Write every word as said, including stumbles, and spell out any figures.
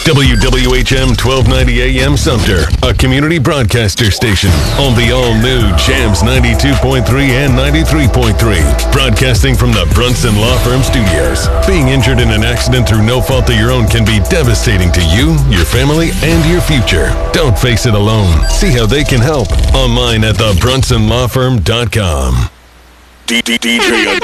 W W H M twelve ninety A M Sumter, a community broadcaster station on the all-new Jams ninety-two point three and ninety-three point three. Broadcasting from the Brunson Law Firm Studios. Being injured in an accident through no fault of your own can be devastating to you, your family, and your future. Don't face it alone. See how they can help online at the brunson law firm dot com. D J